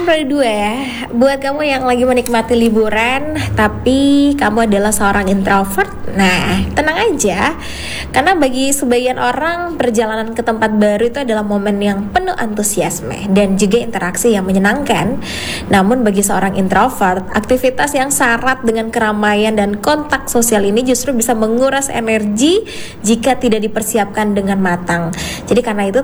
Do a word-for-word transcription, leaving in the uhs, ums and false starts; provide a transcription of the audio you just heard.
roda dua ya. Buat kamu yang lagi menikmati liburan tapi kamu adalah seorang introvert, nah tenang aja. Karena bagi sebagian orang perjalanan ke tempat baru itu adalah momen yang penuh antusiasme dan juga interaksi yang menyenangkan. Namun bagi seorang introvert, aktivitas yang syarat dengan keramaian dan kontak sosial ini justru bisa menguras energi jika tidak dipersiapkan dengan matang. Jadi karena itu